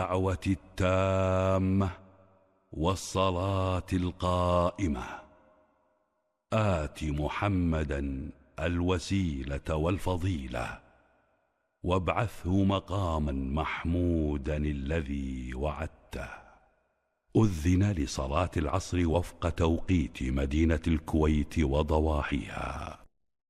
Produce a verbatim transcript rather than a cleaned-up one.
الدعوة التامة والصلاة القائمة آت محمدا الوسيلة والفضيلة وابعثه مقاما محمودا الذي وعدته. أذن لصلاة العصر وفق توقيت مدينة الكويت وضواحيها.